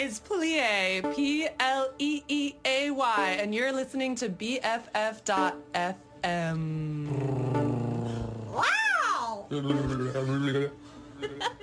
is Pleay, Pleeey, and you're listening to BFF.FM. Wow!